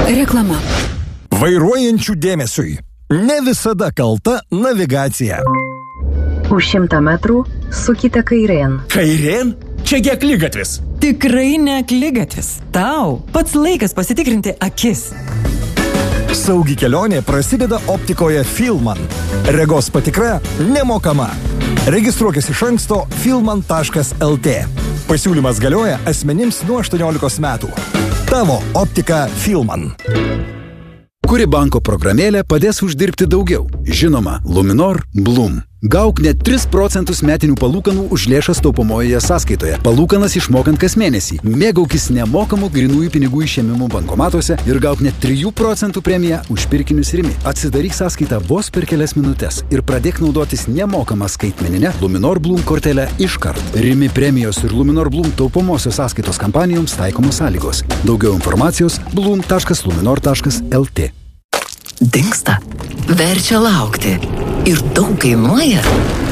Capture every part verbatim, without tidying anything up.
Reklama. Vairuojančių dėmesiui. Ne visada kalta navigacija. Už šimtą metrų sukite kairėn. Kairėn? Čiagi akligatvis. Tikrai ne akligatvis. Tau pats laikas pasitikrinti akis. Saugi kelionė prasideda optikoje Filman. Regos patikra nemokama. Registruokis iš anksto filman taškas lt. Pasiūlymas galioja asmenims nuo aštuoniolikos metų. Tavo optika Filman. Kuri banko programėlė padės uždirbti daugiau? Žinoma, Luminor Bloom. Gauk net tris procentus metinių palūkanų už lėšas taupomojoje sąskaitoje. Palūkanas išmokant kas mėnesį. Mėgaukis nemokamų grynųjų pinigų išėmimų bankomatuose ir gauk net trijų procentų premiją už pirkinius Rimi. Atsidaryk sąskaitą vos per kelias minutės ir pradėk naudotis nemokamą skaitmeninę Luminor Bloom kortelę iškart. Rimi premijos ir Luminor Bloom taupomosios sąskaitos kampanijoms taikomos sąlygos. Daugiau informacijos bloom taškas luminor taškas lt. Dingsta, verčia laukti ir daug kainuoja.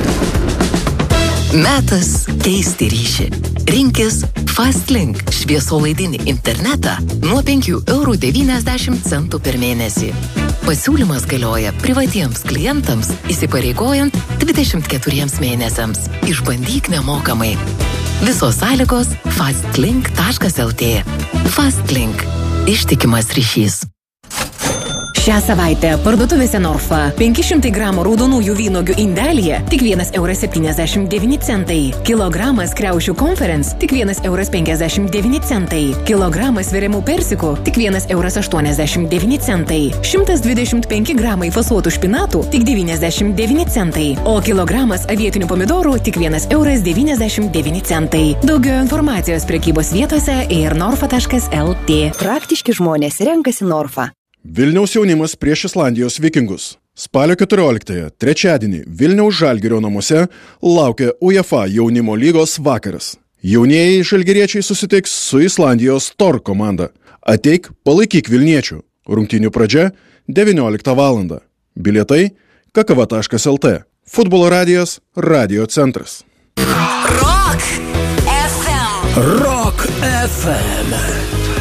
Metas keisti ryšį. Rinkis Fastlink šviesolaidinį internetą nuo penkių eurų devyniasdešimt centų per mėnesį. Pasiūlymas galioja privatiems klientams įsipareigojant dvidešimt keturiems mėnesiams. Išbandyk nemokamai. Visos sąlygos fastlink taškas lt. Fastlink. Ištikimas ryšys. Šią savaitę parduotuvėse Norfa penki šimtai gramų raudonųjų vynuogių indelyje tik vienas euras septyniasdešimt devyni centai. Kilogramas kriaušių Conference tik vienas euras penkiasdešimt devyni centai. Kilogramas veriamų persikų tik vienas euras aštuoniasdešimt devyni centai. šimtas dvidešimt penki gramai fasuotų špinatų tik devyniasdešimt devyni centai. O kilogramas avietinių pomidorų tik vienas euras devyniasdešimt devyni centai. Daugiau informacijos prekybos vietose ir norfa taškas lt. Praktiški žmonės renkasi Norfa. Vilniaus jaunimas prieš Islandijos vikingus. Spalio keturioliktąją, trečiadienį, Vilniaus Žalgirio namuose laukia UEFA jaunimo lygos vakaras. Jaunieji žalgiriečiai susitiks su Islandijos Tor komanda. Ateik, palaikyk Vilniečių. Rungtynių pradžia devynioliktą valandą. Bilietai kakava taškas lt. Futbolo radijas, radio centras. Rock F M. Rock F M.